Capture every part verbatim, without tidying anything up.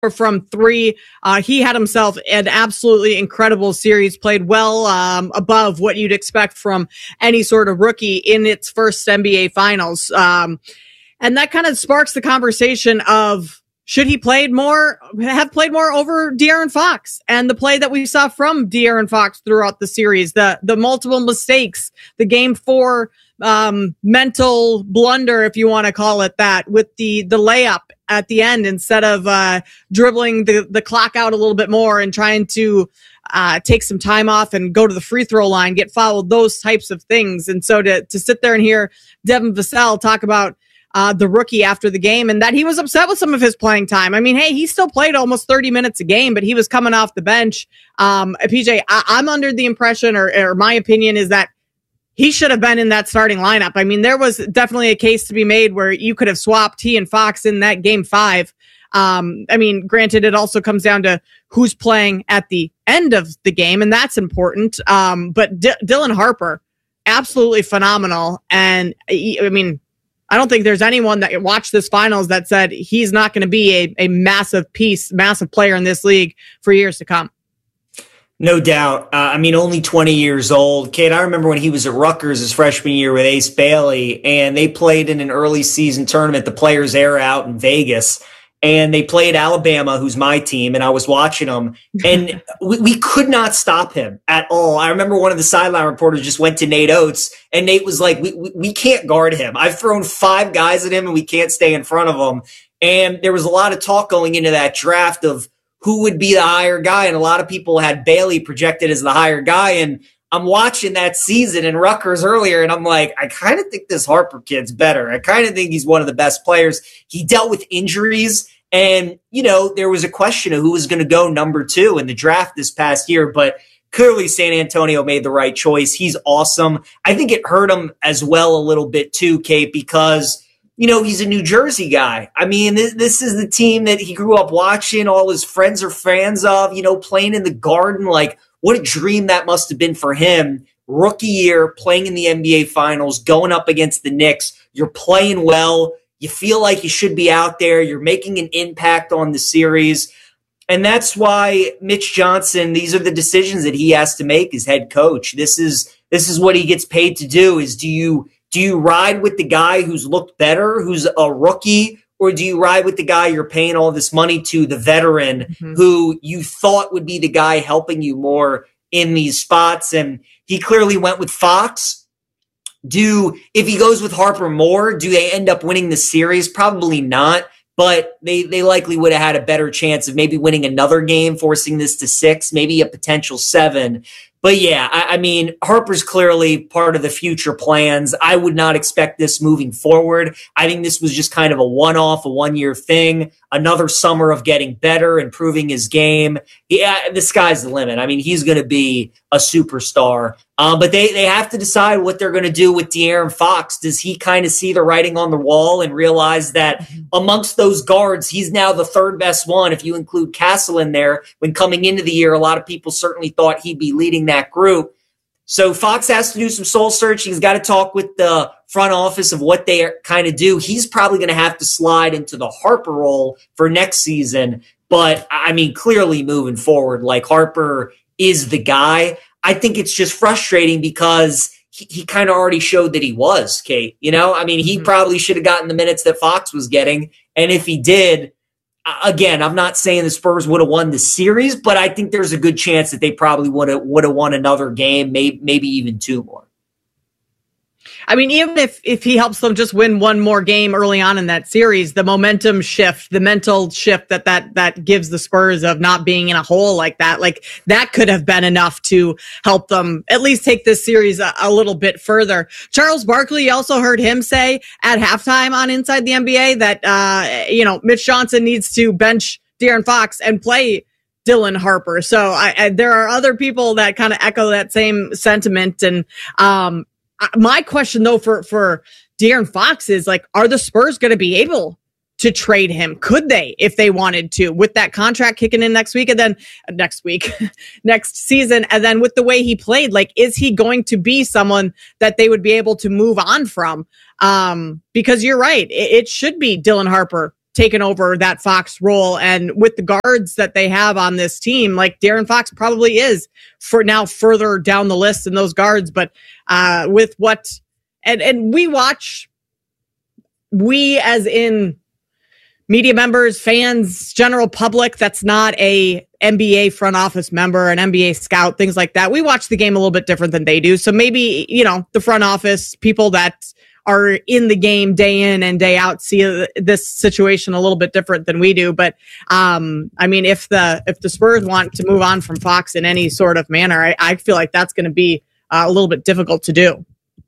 from three. Uh, he had himself an absolutely incredible series, played well um, above what you'd expect from any sort of rookie in its first N B A Finals. Um, and that kind of sparks the conversation of, should he played more, have played more over De'Aaron Fox, and the play that we saw from De'Aaron Fox throughout the series, the the multiple mistakes, the game four um, mental blunder, if you want to call it that, with the the layup at the end instead of uh, dribbling the, the clock out a little bit more and trying to uh, take some time off and go to the free throw line, get fouled, those types of things. And so to to sit there and hear Devin Vassell talk about Uh, the rookie after the game, and that he was upset with some of his playing time. I mean, hey, he still played almost thirty minutes a game, but he was coming off the bench. Um, P J, I- I'm under the impression, or, or my opinion is that he should have been in that starting lineup. I mean, there was definitely a case to be made where you could have swapped he and Fox in that game five. Um, I mean, granted, it also comes down to who's playing at the end of the game, and that's important. Um, but D- Dylan Harper, absolutely phenomenal. And I mean, I don't think there's anyone that watched this finals that said he's not going to be a, a massive piece, massive player in this league for years to come. No doubt. Uh, I mean, only twenty years old. Kate, I remember when he was at Rutgers his freshman year with Ace Bailey, and they played in an early season tournament, the Players Era out in Vegas. And they played Alabama, who's my team, and I was watching them, and we, we could not stop him at all. I remember one of the sideline reporters just went to Nate Oates, and Nate was like, we, we, we can't guard him. I've thrown five guys at him, and we can't stay in front of him. And there was a lot of talk going into that draft of who would be the higher guy, and a lot of people had Bailey projected as the higher guy, and I'm watching that season in Rutgers earlier, and I'm like, I kind of think this Harper kid's better. I kind of think he's one of the best players. He dealt with injuries, and, you know, there was a question of who was going to go number two in the draft this past year, but clearly San Antonio made the right choice. He's awesome. I think it hurt him as well a little bit too, Kate, because, you know, he's a New Jersey guy. I mean, this, this is the team that he grew up watching. All his friends are fans of, you know, playing in the Garden. Like, what a dream that must have been for him. Rookie year, playing in the N B A Finals, going up against the Knicks. You're playing well. You feel like you should be out there. You're making an impact on the series. And that's why Mitch Johnson, these are the decisions that he has to make as head coach. This is this is what he gets paid to do, is do you do you ride with the guy who's looked better, who's a rookie, or do you ride with the guy you're paying all this money to, the veteran, mm-hmm. who you thought would be the guy helping you more in these spots? And he clearly went with Fox. Do if he goes with Harper more, do they end up winning the series? Probably not, but they, they likely would have had a better chance of maybe winning another game, forcing this to six, maybe a potential seven. But yeah, I, I mean, Harper's clearly part of the future plans. I would not expect this moving forward. I think this was just kind of a one-off, a one-year thing, another summer of getting better, improving his game. Yeah, the sky's the limit. I mean, he's going to be a superstar. Um, but they, they have to decide what they're going to do with De'Aaron Fox. Does he kind of see the writing on the wall and realize that amongst those guards, he's now the third best one, if you include Castle in there? When coming into the year, a lot of people certainly thought he'd be leading that group. So Fox has to do some soul searching. He's got to talk with the front office of what they kind of do. He's probably going to have to slide into the Harper role for next season. But, I mean, clearly moving forward, like, Harper is the guy. I think it's just frustrating because he, he kind of already showed that he was, Kate. You know, I mean, he mm-hmm. probably should have gotten the minutes that Fox was getting. And if he did, again, I'm not saying the Spurs would have won the series, but I think there's a good chance that they probably would have would have won another game, maybe maybe even two more. I mean, even if, if he helps them just win one more game early on in that series, the momentum shift, the mental shift that that, that gives the Spurs of not being in a hole like that, like that could have been enough to help them at least take this series a, a little bit further. Charles Barkley, you also heard him say at halftime on Inside the N B A that, uh, you know, Mitch Johnson needs to bench De'Aaron Fox and play Dylan Harper. So I, I, there are other people that kind of echo that same sentiment. And, um, my question, though, for, for De'Aaron Fox is, like, are the Spurs going to be able to trade him? Could they, if they wanted to, with that contract kicking in next week and then uh, next week, next season? And then with the way he played, like, is he going to be someone that they would be able to move on from? Um, because you're right. It, it should be Dylan Harper taken over that Fox role. And with the guards that they have on this team, like De'Aaron Fox probably is for now further down the list in those guards. But uh, with what, and, and we watch, we as in media members, fans, general public, that's not a N B A front office member, an N B A scout, things like that. We watch the game a little bit different than they do. So maybe, you know, the front office people that are in the game day in and day out see this situation a little bit different than we do. But um, I mean, if the if the Spurs want to move on from Fox in any sort of manner, I, I feel like that's going to be uh, a little bit difficult to do.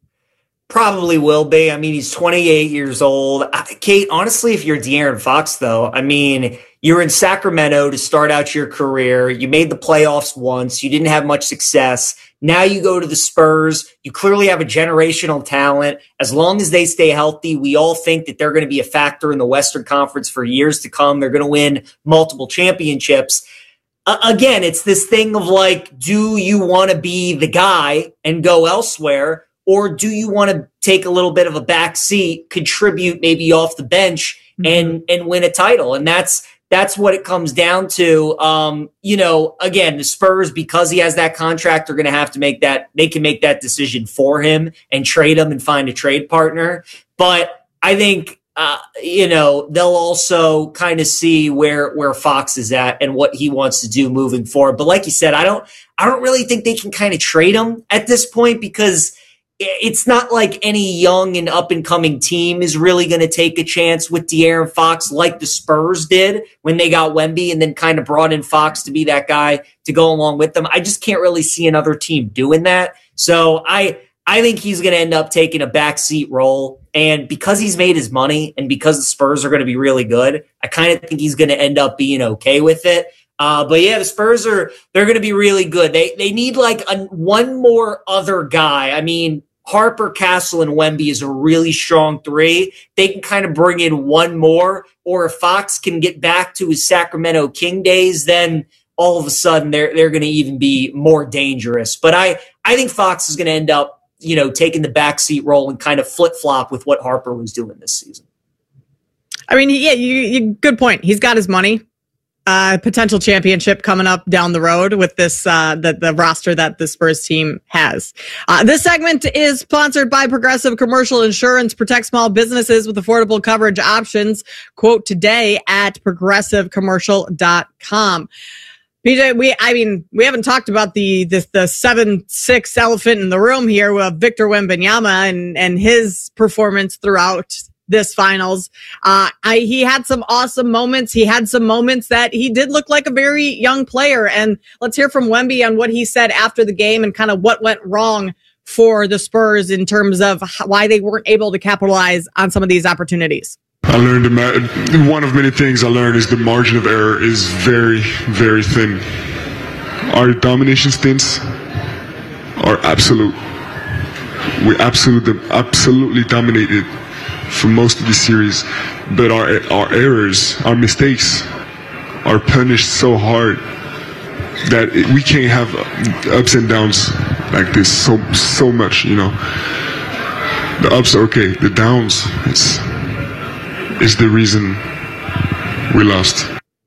Probably will be. I mean, he's twenty-eight years old. Kate, honestly, if you're De'Aaron Fox, though, I mean, you're in Sacramento to start out your career. You made the playoffs once. You didn't have much success. Now you go to the Spurs. You clearly have a generational talent. As long as they stay healthy, we all think that they're going to be a factor in the Western Conference for years to come. They're going to win multiple championships. Uh, again, it's this thing of like, do you want to be the guy and go elsewhere? Or do you want to take a little bit of a back seat, contribute maybe off the bench and, mm-hmm. and win a title? And that's, that's what it comes down to. Um, you know, again, the Spurs, because he has that contract, are going to have to make that, they can make that decision for him and trade him and find a trade partner. But I think, uh, you know, they'll also kind of see where, where Fox is at and what he wants to do moving forward. But like you said, I don't, I don't really think they can kind of trade him at this point, because it's not like any young and up and coming team is really going to take a chance with De'Aaron Fox like the Spurs did when they got Wemby and then kind of brought in Fox to be that guy to go along with them. I just can't really see another team doing that. So I, I think he's going to end up taking a backseat role. And because he's made his money and because the Spurs are going to be really good, I kind of think he's going to end up being okay with it. Uh, but yeah, the Spurs are, they're going to be really good. They, they need like a, one more other guy. I mean, Harper, Castle, and Wemby is a really strong three. They can kind of bring in one more, or if Fox can get back to his Sacramento King days, then all of a sudden they're, they're going to even be more dangerous. But I, I think Fox is going to end up, you know, taking the backseat role and kind of flip flop with what Harper was doing this season. I mean, yeah, you, you good point. He's got his money. Uh, potential championship coming up down the road with this, uh, the, the roster that the Spurs team has. Uh, this segment is sponsored by Progressive Commercial Insurance. Protect small businesses with affordable coverage options. Quote today at progressive commercial dot com. P J, we, I mean, we haven't talked about the, the, the seven six elephant in the room here with Victor Wembanyama and, and his performance throughout this finals. Uh, I, he had some awesome moments. He had some moments that he did look like a very young player. And let's hear from Wemby on what he said after the game and kind of what went wrong for the Spurs in terms of why they weren't able to capitalize on some of these opportunities. I learned the, one of many things I learned is the margin of error is very, very thin. Our domination stints are absolute. We absolutely, absolutely dominated for most of the series, but our our errors, our mistakes, are punished so hard that it, we can't have ups and downs like this so so much. You know, the ups are okay, the downs is is the reason we lost.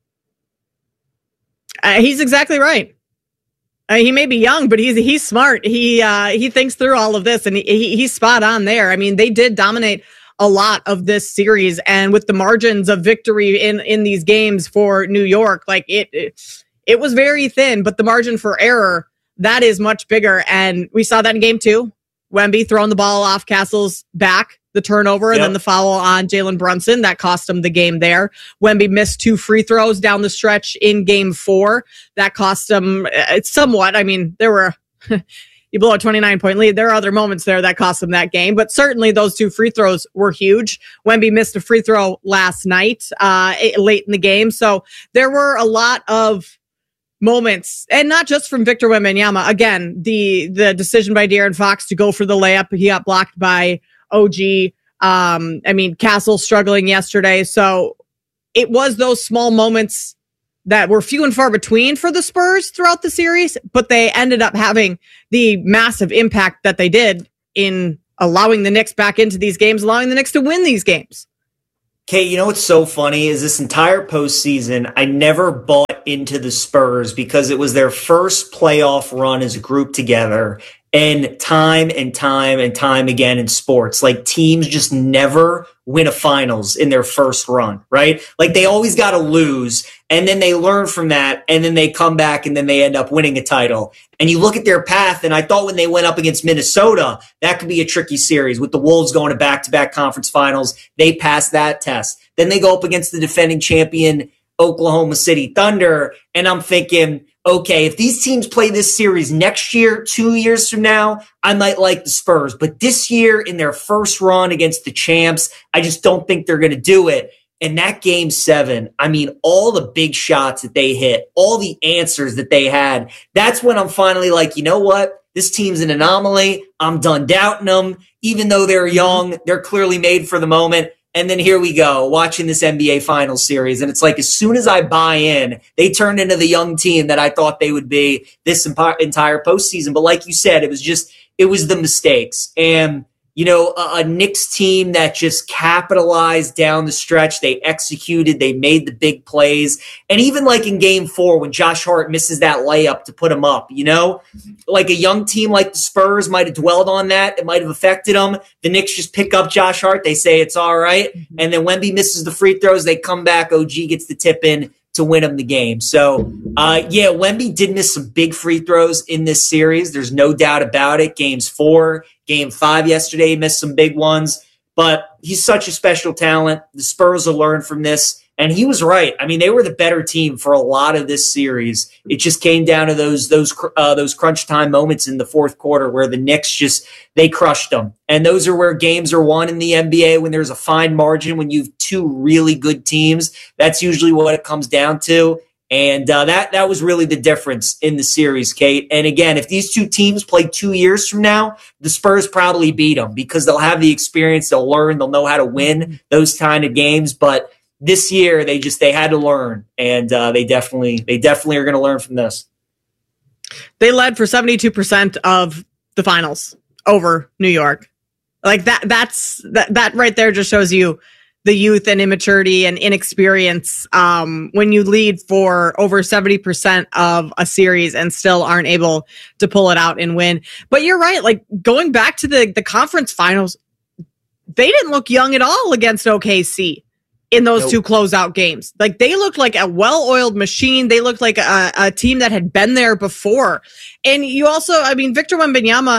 Uh, he's exactly right. Uh, he may be young, but he's he's smart. He uh, he thinks through all of this, and he, he he's spot on there. I mean, they did dominate a lot of this series, and with the margins of victory in, in these games for New York, like it, it, it was very thin, but the margin for error, that is much bigger. And we saw that in game two, Wemby throwing the ball off Castle's back, the turnover, and yep. then the foul on Jalen Brunson that cost him the game there. Wemby missed two free throws down the stretch in game four. That cost him uh, somewhat. I mean, there were, you blow a twenty-nine point lead. There are other moments there that cost them that game, but certainly those two free throws were huge. Wemby missed a free throw last night, uh, late in the game. So there were a lot of moments, and not just from Victor Wembanyama. Again, the, the decision by De'Aaron Fox to go for the layup, he got blocked by O G. Um, I mean, Castle struggling yesterday. So it was those small moments that were few and far between for the Spurs throughout the series, but they ended up having the massive impact that they did in allowing the Knicks back into these games, allowing the Knicks to win these games. Kate, you know what's so funny is this entire postseason, I never bought into the Spurs because it was their first playoff run as a group together. And time and time and time again in sports, like teams just never win a finals in their first run, right? Like they always got to lose, and then they learn from that, and then they come back, and then they end up winning a title. And you look at their path, and I thought when they went up against Minnesota, that could be a tricky series with the Wolves going to back-to-back conference finals. They passed that test. Then they go up against the defending champion Oklahoma City Thunder, and I'm thinking, okay, if these teams play this series next year, two years from now, I might like the Spurs. But this year, in their first run against the champs, I just don't think they're going to do it. And that game seven, I mean, all the big shots that they hit, all the answers that they had, that's when I'm finally like, you know what? This team's an anomaly. I'm done doubting them. Even though they're young, they're clearly made for the moment. And then here we go, watching this N B A Finals series. And it's like, as soon as I buy in, they turned into the young team that I thought they would be this entire postseason. But like you said, it was just, it was the mistakes. And, you know, a, a Knicks team that just capitalized down the stretch. They executed, they made the big plays. And even like in game four, when Josh Hart misses that layup to put him up, you know, like a young team like the Spurs might have dwelled on that. It might have affected them. The Knicks just pick up Josh Hart. They say it's all right. And then Wemby misses the free throws. They come back. O G gets the tip in to win him the game. So, uh, yeah, Wemby did miss some big free throws in this series. There's no doubt about it. Games four, game five yesterday, he missed some big ones. But he's such a special talent. The Spurs will learn from this. And he was right. I mean, they were the better team for a lot of this series. It just came down to those those uh, those crunch time moments in the fourth quarter where the Knicks just, they crushed them. And those are where games are won in the N B A, when there's a fine margin, when you have two really good teams. That's usually what it comes down to. And uh, that that was really the difference in the series, Kate. And again, if these two teams play two years from now, the Spurs probably beat them because they'll have the experience, they'll learn, they'll know how to win those kind of games. But this year, they just they had to learn, and uh, they definitely they definitely are going to learn from this. They led for seventy-two percent of the finals over New York. Like that that's that that right there just shows you the youth and immaturity and inexperience um, when you lead for over seventy percent of a series and still aren't able to pull it out and win. But you're right, like going back to the the conference finals, they didn't look young at all against O K C. In those nope. two closeout games. Like they looked like a well-oiled machine. They looked like a, a team that had been there before. And you also, I mean, Victor Wembanyama,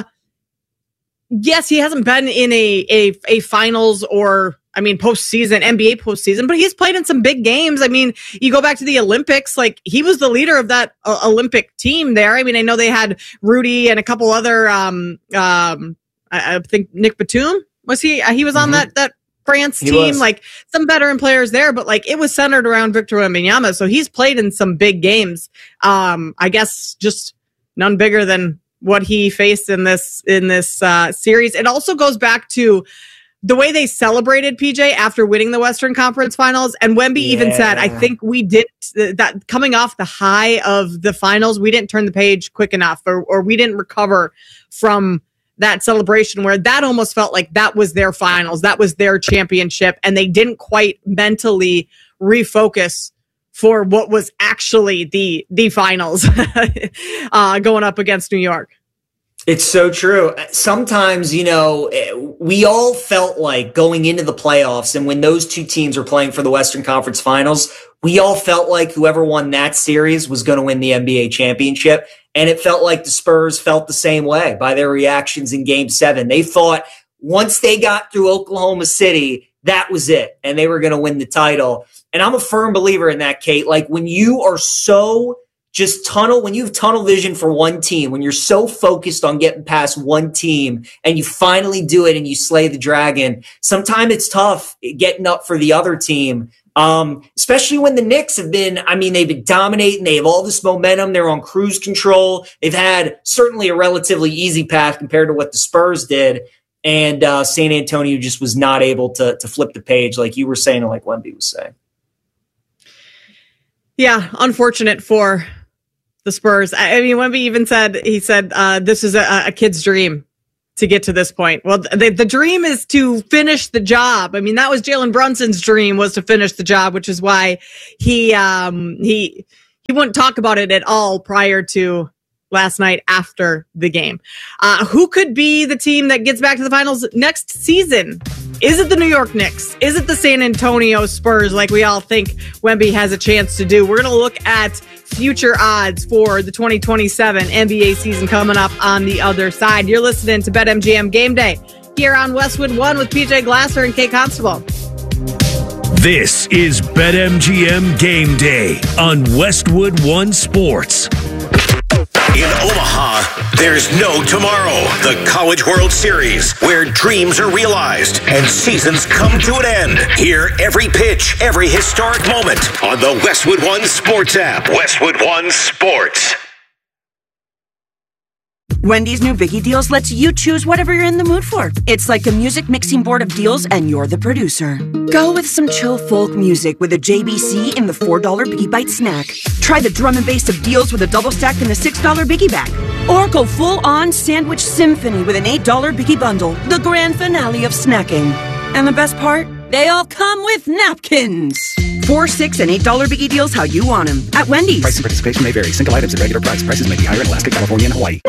yes, he hasn't been in a, a, a finals or, I mean, postseason, N B A postseason, but he's played in some big games. I mean, you go back to the Olympics, like he was the leader of that uh, Olympic team there. I mean, I know they had Rudy and a couple other, um, um, I, I think Nick Batum, was he, uh, he was on mm-hmm. that, that, France team, was. Like some veteran players there, but like it was centered around Victor Wembanyama. So he's played in some big games. Um, I guess just none bigger than what he faced in this, in this, uh, series. It also goes back to the way they celebrated P J after winning the Western Conference Finals. And Wemby yeah. even said, I think we didn't, that coming off the high of the finals, we didn't turn the page quick enough, or, or we didn't recover from that celebration, where that almost felt like that was their finals, that was their championship, and they didn't quite mentally refocus for what was actually the the finals uh, going up against New York. It's so true. Sometimes, you know, we all felt like going into the playoffs, and when those two teams were playing for the Western Conference Finals, we all felt like whoever won that series was going to win the N B A championship. And it felt like the Spurs felt the same way by their reactions in game seven. They thought once they got through Oklahoma City, that was it, and they were going to win the title. And I'm a firm believer in that, Kate. Like when you are so just tunnel, when you have tunnel vision for one team, when you're so focused on getting past one team and you finally do it and you slay the dragon, sometimes it's tough getting up for the other team. Um, especially when the Knicks have been, I mean, they've been dominating. They have all this momentum. They're on cruise control. They've had certainly a relatively easy path compared to what the Spurs did. And uh, San Antonio just was not able to, to flip the page like you were saying and like Wemby was saying. Yeah, unfortunate for the Spurs. I mean, Wemby even said, he said, uh, this is a, a kid's dream to get to this point. Well, the, the dream is to finish the job. I mean, that was Jalen Brunson's dream, was to finish the job, which is why he um, he he wouldn't talk about it at all prior to last night after the game. Uh, who could be the team that gets back to the finals next season? Is it the New York Knicks? Is it the San Antonio Spurs, like we all think Wemby has a chance to do? We're going to look at future odds for the twenty twenty-seven N B A season coming up on the other side. You're listening to BetMGM Game Day here on Westwood One with P J Glasser and Kate Constable. This is BetMGM Game Day on Westwood One Sports. In Omaha, there's no tomorrow. The College World Series, where dreams are realized and seasons come to an end. Hear every pitch, every historic moment on the Westwood One Sports app. Westwood One Sports. Wendy's new Biggie Deals lets you choose whatever you're in the mood for. It's like a music mixing board of deals, and you're the producer. Go with some chill folk music with a J B C in the four dollar Biggie Bite snack. Try the drum and bass of deals with a double stack in the six dollar Biggie Bag. Or go full-on sandwich symphony with an eight dollar Biggie Bundle, the grand finale of snacking. And the best part? They all come with napkins. Four, six, and eight dollar Biggie Deals how you want them at Wendy's. Price and participation may vary. Single items at regular price. Prices may be higher in Alaska, California, and Hawaii.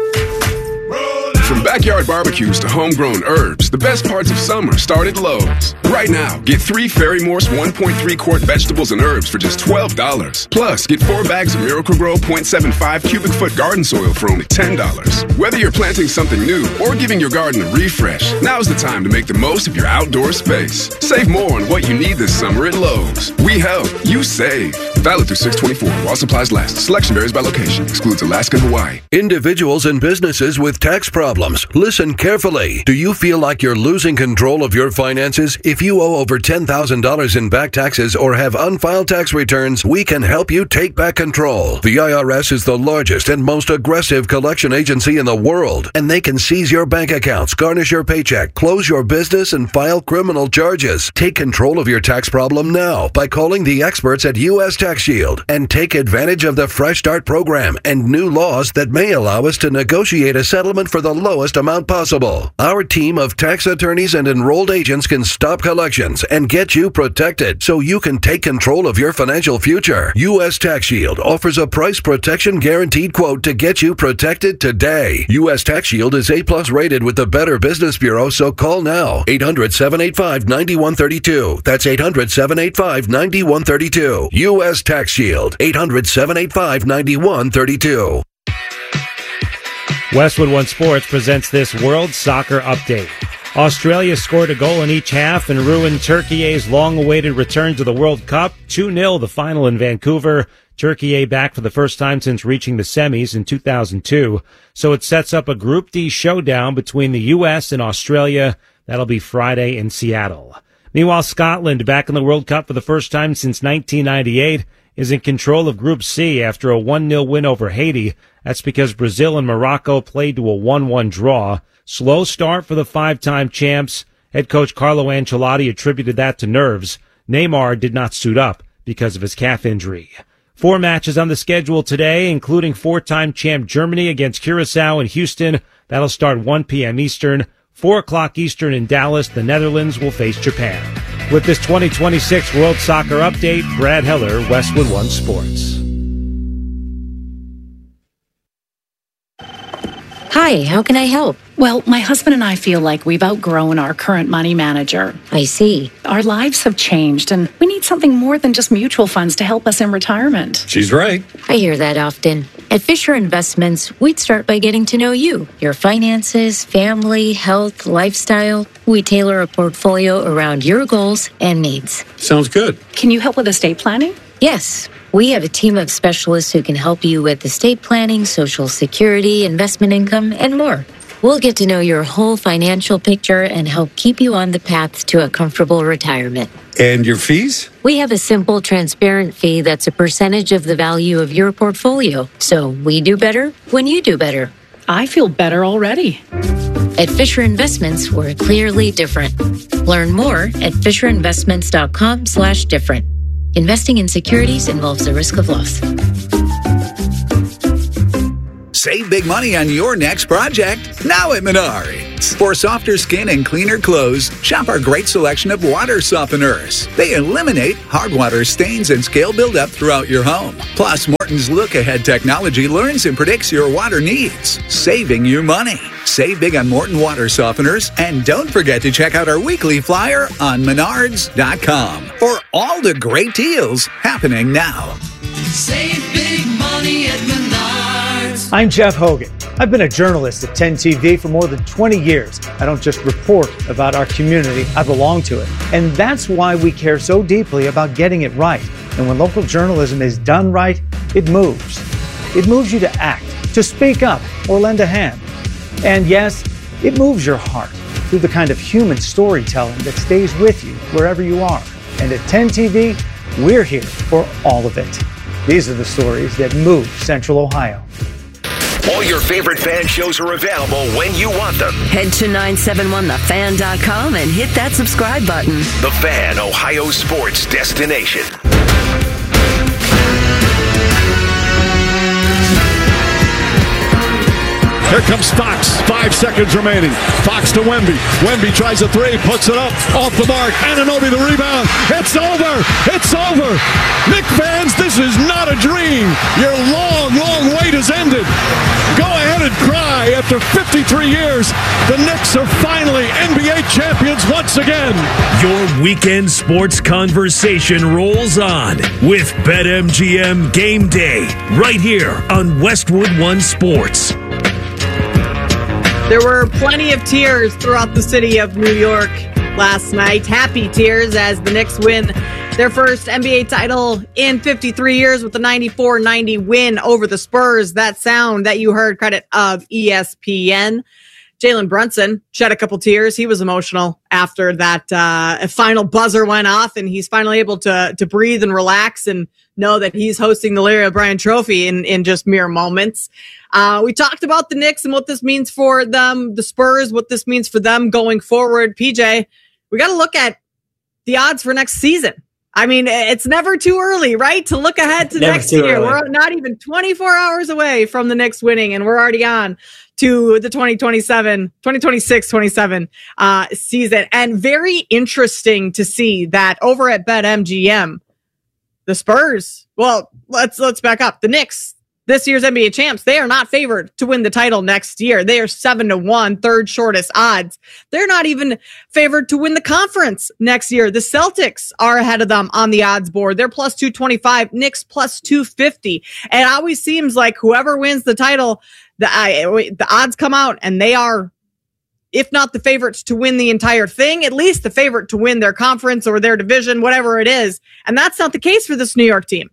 From backyard barbecues to homegrown herbs, the best parts of summer start at Lowe's. Right now, get three Fairy Morse one point three quart vegetables and herbs for just twelve dollars. Plus, get four bags of Miracle-Gro zero point seven five cubic foot garden soil for only ten dollars. Whether you're planting something new or giving your garden a refresh, now's the time to make the most of your outdoor space. Save more on what you need this summer at Lowe's. We help, you save. Valid through six twenty-four while supplies last. Selection varies by location. Excludes Alaska and Hawaii. Individuals and businesses with tax problems. Listen carefully. Do you feel like you're losing control of your finances? If you owe over ten thousand dollars in back taxes or have unfiled tax returns, we can help you take back control. The I R S is the largest and most aggressive collection agency in the world, and they can seize your bank accounts, garnish your paycheck, close your business, and file criminal charges. Take control of your tax problem now by calling the experts at U S Tax Shield and take advantage of the Fresh Start program and new laws that may allow us to negotiate a settlement for the lowest amount possible. Our team of tax attorneys and enrolled agents can stop collections and get you protected so you can take control of your financial future. U S Tax Shield offers a price protection guaranteed quote to get you protected today. U S Tax Shield is A plus rated with the Better Business Bureau, so call now. eight hundred, seven eight five, nine one three two. That's eight hundred, seven eight five, nine one three two. U S Tax Shield. eight hundred, seven eight five, nine one three two. Westwood One Sports presents this World Soccer Update. Australia scored a goal in each half and ruined Turkey's long-awaited return to the World Cup. two nil the final in Vancouver. Turkey back for the first time since reaching the semis in two thousand two. So it sets up a Group D showdown between the U S and Australia. That'll be Friday in Seattle. Meanwhile, Scotland, back in the World Cup for the first time since nineteen ninety-eight, is in control of Group C after a one nil win over Haiti. That's because Brazil and Morocco played to a one one draw. Slow start for the five-time champs. Head coach Carlo Ancelotti attributed that to nerves. Neymar did not suit up because of his calf injury. Four matches on the schedule today, including four-time champ Germany against Curacao in Houston. That'll start one p.m. Eastern. four o'clock Eastern in Dallas, the Netherlands will face Japan. With this twenty twenty-six World Soccer Update, Brad Heller, Westwood One Sports. Hi, how can I help? Well, my husband and I feel like we've outgrown our current money manager. I see. Our lives have changed, and we need something more than just mutual funds to help us in retirement. She's right. I hear that often. At Fisher Investments, we'd start by getting to know you, your finances, family, health, lifestyle. We tailor a portfolio around your goals and needs. Sounds good. Can you help with estate planning? Yes. We have a team of specialists who can help you with estate planning, Social Security, investment income, and more. We'll get to know your whole financial picture and help keep you on the path to a comfortable retirement. And your fees? We have a simple, transparent fee that's a percentage of the value of your portfolio. So we do better when you do better. I feel better already. At Fisher Investments, we're clearly different. Learn more at fisherinvestments.com slash different. Investing in securities involves the risk of loss. Save big money on your next project now at Menards. For softer skin and cleaner clothes, shop our great selection of water softeners. They eliminate hard water stains and scale buildup throughout your home. Plus, Morton's look-ahead technology learns and predicts your water needs, saving you money. Save big on Morton water softeners, and don't forget to check out our weekly flyer on menards dot com for all the great deals happening now. Save big money at Menards. I'm Jeff Hogan. I've been a journalist at ten T V for more than twenty years. I don't just report about our community, I belong to it. And that's why we care so deeply about getting it right. And when local journalism is done right, it moves. It moves you to act, to speak up, or lend a hand. And yes, it moves your heart through the kind of human storytelling that stays with you wherever you are. And at ten T V, we're here for all of it. These are the stories that move Central Ohio. All your favorite fan shows are available when you want them. Head to nine seven one the fan dot com and hit that subscribe button. The Fan, Ohio sports destination. Here comes Fox. Five seconds remaining. Fox to Wemby. Wemby tries a three, puts it up, off the mark. Anunoby the rebound. It's over. It's over. Knicks fans, this is not a dream. Your long, long wait has ended. Go ahead and cry. After fifty-three years, the Knicks are finally N B A champions once again. Your weekend sports conversation rolls on with BetMGM Game Day right here on Westwood One Sports. There were plenty of tears throughout the city of New York last night. Happy tears as the Knicks win their first N B A title in fifty-three years with a ninety-four ninety win over the Spurs. That sound that you heard, credit of E S P N. Jalen Brunson shed a couple tears. He was emotional after that uh, final buzzer went off, and he's finally able to to breathe and relax and know that he's hosting the Larry O'Brien Trophy in, in just mere moments. Uh, we talked about the Knicks and what this means for them, the Spurs, what this means for them going forward. P J, we got to look at the odds for next season. I mean, it's never too early, right? To look ahead to Never next too year. early. We're not even twenty-four hours away from the Knicks winning, and we're already on to the twenty twenty-seven, twenty twenty-six twenty-seven uh, season. And very interesting to see that over at BetMGM, the Spurs, well, let's let's back up. The Knicks, this year's N B A champs, they are not favored to win the title next year. They are seven to one, third shortest odds. They're not even favored to win the conference next year. The Celtics are ahead of them on the odds board. They're plus two twenty-five, Knicks plus two fifty. And it always seems like whoever wins the title, the, I, the odds come out and they are, if not the favorites to win the entire thing, at least the favorite to win their conference or their division, whatever it is. And that's not the case for this New York team.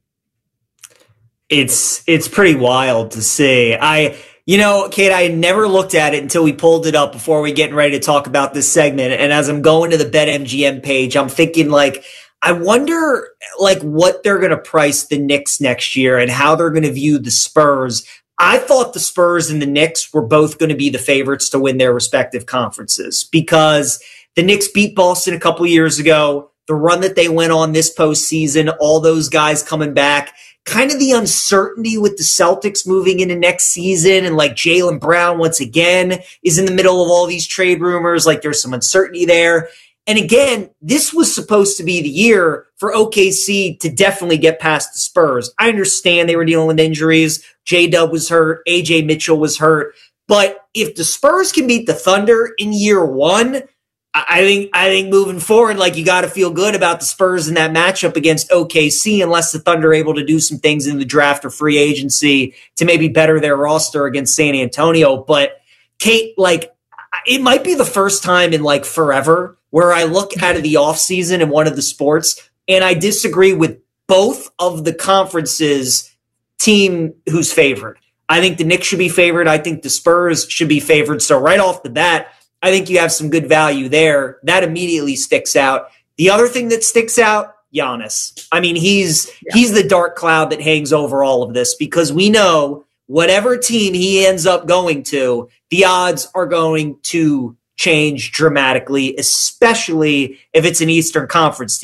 It's it's pretty wild to see. I, you know, Kate, I had never looked at it until we pulled it up before we getting ready to talk about this segment. And as I'm going to the BetMGM page, I'm thinking like, I wonder like what they're going to price the Knicks next year and how they're going to view the Spurs. I thought the Spurs and the Knicks were both going to be the favorites to win their respective conferences because the Knicks beat Boston a couple years ago. The run that they went on this postseason, all those guys coming back, kind of the uncertainty with the Celtics moving into next season. And like Jaylen Brown, once again, is in the middle of all these trade rumors. Like there's some uncertainty there. And again, this was supposed to be the year for O K C to definitely get past the Spurs. I understand they were dealing with injuries. J-Dub was hurt. A J Mitchell was hurt. But if the Spurs can beat the Thunder in year one, I think I think moving forward, like you got to feel good about the Spurs in that matchup against O K C, unless the Thunder are able to do some things in the draft or free agency to maybe better their roster against San Antonio. But Kate, like it might be the first time in like forever where I look out of the offseason in one of the sports and I disagree with both of the conferences team who's favored. I think the Knicks should be favored. I think the Spurs should be favored. So right off the bat, I think you have some good value there. That immediately sticks out. The other thing that sticks out, Giannis. I mean, he's yeah. he's the dark cloud that hangs over all of this because we know whatever team he ends up going to, the odds are going to change dramatically, especially if it's an Eastern Conference team.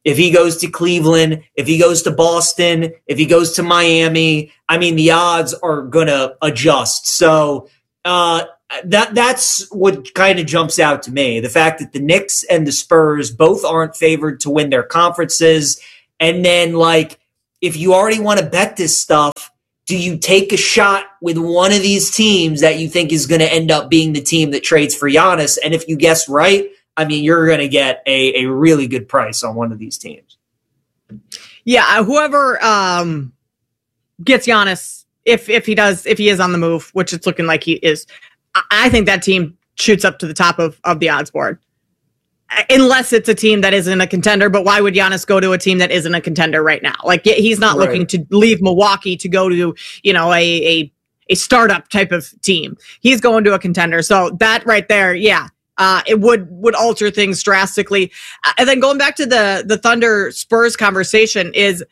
if he goes to Cleveland, if he goes to Boston, if he goes to Miami, I mean, the odds are going to adjust. So uh, that that's what kind of jumps out to me. The fact that the Knicks and the Spurs both aren't favored to win their conferences. And then, like, if you already want to bet this stuff, do you take a shot with one of these teams that you think is going to end up being the team that trades for Giannis? And if you guess right, I mean, you're going to get a, a really good price on one of these teams. Yeah, whoever um, gets Giannis, if if he does, if he is on the move, which it's looking like he is, I think that team shoots up to the top of, of the odds board. Unless it's a team that isn't a contender, but why would Giannis go to a team that isn't a contender right now? Like, he's not right. looking to leave Milwaukee to go to, you know, a, a a startup type of team. He's going to a contender. So that right there, yeah, uh, it would would alter things drastically. And then going back to the the Thunder Spurs conversation is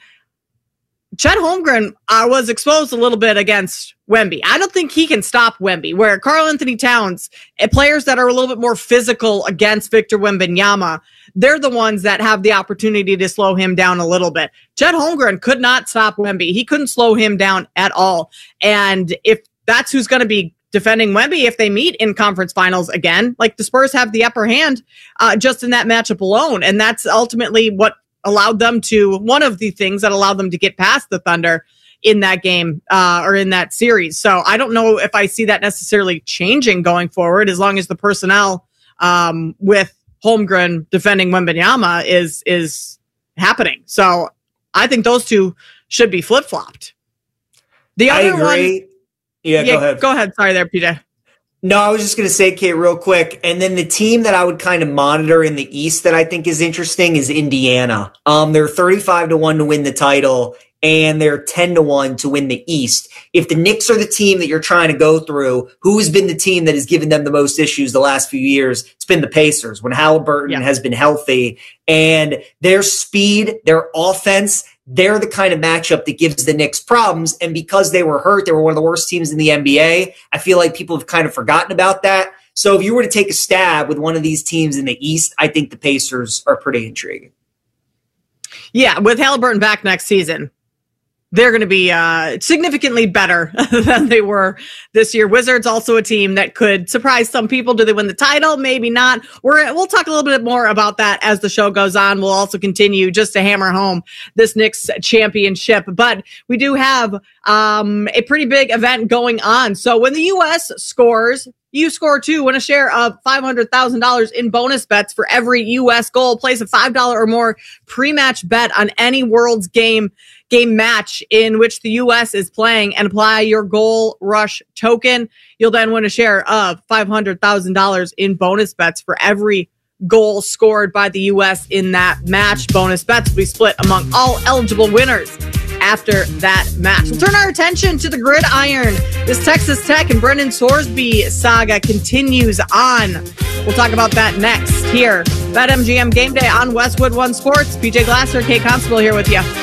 Chet Holmgren uh, was exposed a little bit against Wemby. I don't think he can stop Wemby, where Karl-Anthony Towns, uh, players that are a little bit more physical against Victor Wembanyama, they're the ones that have the opportunity to slow him down a little bit. Chet Holmgren could not stop Wemby. He couldn't slow him down at all. And if that's who's going to be defending Wemby, if they meet in conference finals again, like, the Spurs have the upper hand uh, just in that matchup alone. And that's ultimately what allowed them to, one of the things that allowed them to get past the Thunder in that game uh, or in that series. So I don't know if I see that necessarily changing going forward, as long as the personnel um, with Holmgren defending Wembanyama is, is happening. So I think those two should be flip-flopped. The other one. Yeah, yeah, go ahead. Go ahead. Sorry there, P J. No, I was just going to say, Kate, real quick. And then the team that I would kind of monitor in the East that I think is interesting is Indiana. Um, they're thirty-five to one to win the title, and they're ten to one to win the East. If the Knicks are the team that you're trying to go through, who has been the team that has given them the most issues the last few years? It's been the Pacers, when Halliburton yeah. has been healthy. And their speed, their offense, they're the kind of matchup that gives the Knicks problems. And because they were hurt, they were one of the worst teams in the N B A. I feel like people have kind of forgotten about that. So if you were to take a stab with one of these teams in the East, I think the Pacers are pretty intriguing. Yeah, with Halliburton back next season, they're going to be uh, significantly better than they were this year. Wizards also a team that could surprise some people. Do they win the title? Maybe not. We're, we'll talk a little bit more about that as the show goes on. We'll also continue just to hammer home this Knicks championship. But we do have um, a pretty big event going on. So when the U S scores, you score too. Win a share of five hundred thousand dollars in bonus bets for every U S goal. Place a five dollars or more pre-match bet on any World's game game match in which the U S is playing and apply your Goal Rush token. You'll then win a share of five hundred thousand dollars in bonus bets for every goal scored by the U S in that match. Bonus bets will be split among all eligible winners after that match. We'll turn our attention to the gridiron. This Texas Tech and Brendan Sorsby saga continues on. We'll talk about that next here. BetMGM Game Day on Westwood One Sports. P J Glasser, Kate Constable here with you.